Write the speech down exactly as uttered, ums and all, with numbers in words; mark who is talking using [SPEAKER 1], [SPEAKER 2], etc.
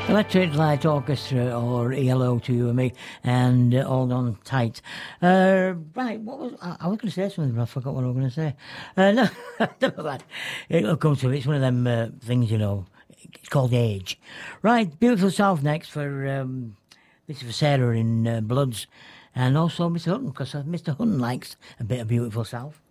[SPEAKER 1] Electric Light Orchestra, or E L O to you and me, and uh, Hold On Tight. Uh, right, what was I, I was going to say something, but I forgot what I was going to say. Uh, no, never mind. It'll come to it. It's one of them uh, things, you know. It's called age. Right, Beautiful South next for um, this is for Sarah in uh, Bloods, and also Mister Hutton, because Mister Hutton likes a bit of Beautiful South.